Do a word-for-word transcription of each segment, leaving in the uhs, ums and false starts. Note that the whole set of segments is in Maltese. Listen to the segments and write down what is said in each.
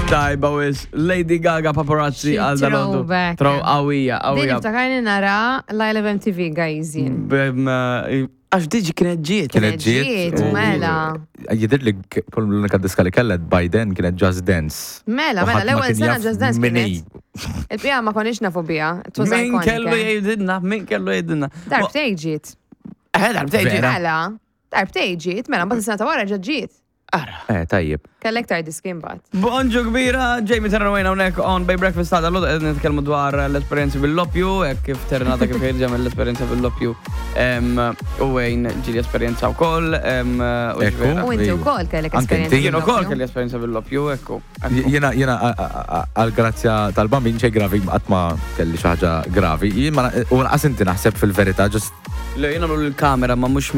Tajba wis, Lady Gaga paparazzi għal dal-għodu. throwback. Throw għawija, Din għawija. iftakarni nara Live M T V għajżin. Bem, uh, Għax diġi kienet ġiet. Kienet ġiet. Ġiet, mela. Jidir li kol l-unika diska li kellet Biden kienet Just Dance. Mela, mela, l-ewwel sena Just Dance kienet. Il-bija ma konix nafu bija. Min kellu jgħidinna, min kellu jgħidinna. Darb tejġiet. Eh, darb tejġiet. Mela, darb tejġiet, mela, mbagħad is-sena ta' wara ġaġġiet. Ara. Eh, tajjeb. Kellek tar diskin bat. Bonġu kbira, Jamie Terranwayna unek on Bay Breakfast ta' dal-għodu, għedin nitkellmu dwar l-esperienzi bil-loppju, kif Terranata kif jirġam l-esperienza bil-loppju. U għajn ġili esperienza u koll. U inti u koll kellek esperienza. Jien u koll kelli esperienza bil-loppju, ekku. Jena, jena, għal-grazzja tal-bambin ċej gravi, għatma kelli xaħġa gravi. U għasinti naħseb fil-verita, ġust. Le, jena l-kamera ma mux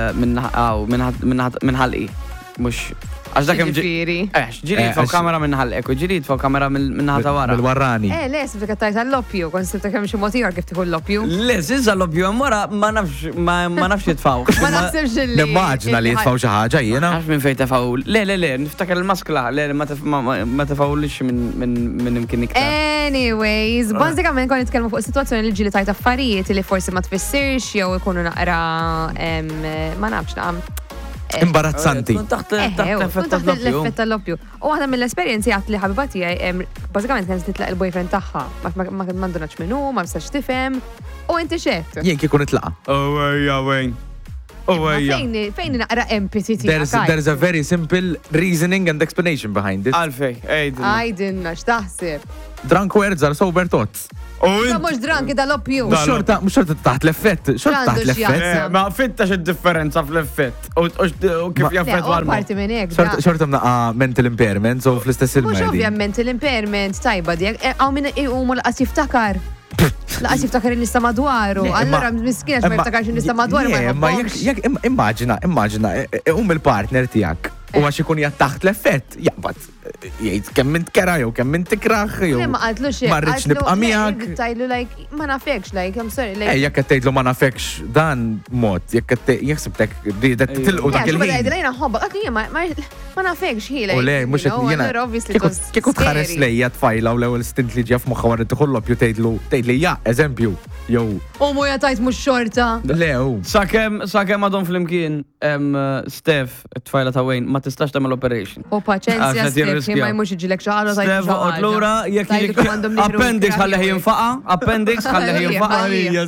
minn ħalqi. Mux, għax dakem ġifiri. Eh, ġiri jitfaw kamera minn ħalqek u ġiri jitfaw kamera minn ħata wara. Mil-warrani. Eh, le, sibta kattajt għall-loppju, kon sibta kemm xi motiħor kif tikun l-loppju. Le, zizza l-loppju għamora ma nafx, ma nafx jitfaw. Ma naħsibx li. Nimmaġna li jitfaw xaħġa jena. Għax minn fej tefaw. Le, le, le, niftakar il-maskla, le, ma tefaw lix minn imkien iktar. Anyways, bażikament kon nitkellmu fuq situazzjoni li ġili tajt affarijiet li forsi ma tfissirx jew ikunu naqra ma nafx naqam. Imbarazzanti. Taħt l-effett tal-loppju. U għadha mill-esperienzi għat li ħabiba tiegħi bażikament kienet titlaq il-boyfriend tagħha. Ma mandunax minnu, ma nistax tifhem. U inti xef. Jien kikun itlaqa. Oh, ejja, wejn. Oh, ejja. Fejn naqra empathy tiegħek. There's a very simple reasoning and explanation behind it. Alfej, ejdin. Għajdinna, x'taħseb. Drunk words are sober thoughts. Ma mux drunk dal-loppju. Mux xorta, mux xorta taħt l-effett. Xorta taħt l-effett. Ma fittax il-differenza fl-effett. U kif jaffet għal parti minn hekk. Xorta mnaqa mental impairment, so fl-istess il-medi. Mux ovvja mental impairment, tajba dik. Għaw minn umu laqas jiftakar. Laqas jiftakar il-nista madwaru. Allora miskienax ma jiftakarx il-nista madwaru. Ma immaġina, immaġina, um il-partner tijak. U għax ikun jattaħt l-effett, jaqbad, jgħid kemm mint kera jew kemm mint tikraħ jew. Ma qatlu xi. Ma rridx nibqa' miegħek. Tajlu like ma nafekx, like I'm sorry, like. Eh, jekk qed tgħidlu ma nafekx dan mod, jekk qed jaħsibtek ridet tilqu dak il-ħin. Ja, lejna ħobbok, qed jien ma nafekx ħi like. U le, mhux qed jiena. Kieku tħares lejja tfajla u l-ewwel stint li ġef moħħa wara tħollok ju tgħidlu tgħidli ja, eżempju, jew. U mu jgħid mhux xorta. Le hu. Sakemm sakemm għadhom flimkien Steph, it-tfajla ta' Wayne, ma tistax tagħmel operation. U paċenzja Steph, ma jmux iġilek xi ħaġa tajt. Steph, lura jekk appendix ħalleħ jinfaqa, appendix ħalleħ jinfaqa.